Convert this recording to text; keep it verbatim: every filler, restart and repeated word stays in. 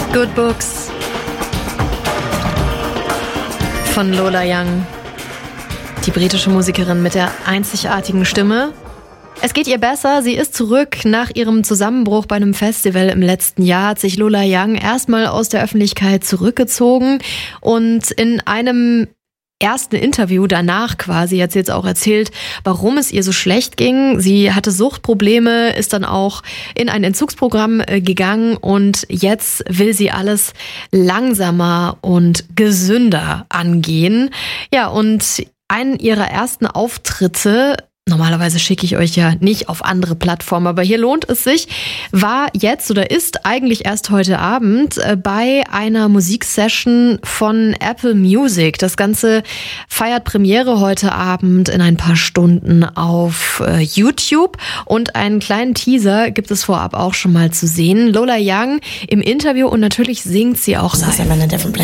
Good Books von Lola Young, die britische Musikerin mit der einzigartigen Stimme. Es geht ihr besser, sie ist zurück. Nach ihrem Zusammenbruch bei einem Festival im letzten Jahr hat sich Lola Young erstmal aus der Öffentlichkeit zurückgezogen und in einem ersten Interview danach quasi hat sie jetzt auch erzählt, warum es ihr so schlecht ging. Sie hatte Suchtprobleme, ist dann auch in ein Entzugsprogramm gegangen und jetzt will sie alles langsamer und gesünder angehen. Ja, und einen ihrer ersten Auftritte, normalerweise schicke ich euch ja nicht auf andere Plattformen, aber hier lohnt es sich, war jetzt oder ist eigentlich erst heute Abend bei einer Musiksession von Apple Music. Das Ganze feiert Premiere heute Abend in ein paar Stunden auf YouTube und einen kleinen Teaser gibt es vorab auch schon mal zu sehen. Lola Young im Interview und natürlich singt sie auch live.